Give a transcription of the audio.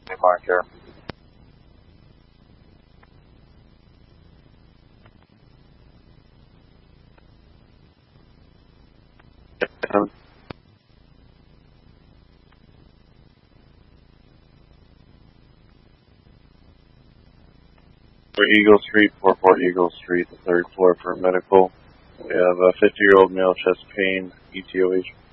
Fine care. For Eagle Street, 44 Eagle Street, the third floor for medical. We have a 50-year-old male, chest pain, ETOH.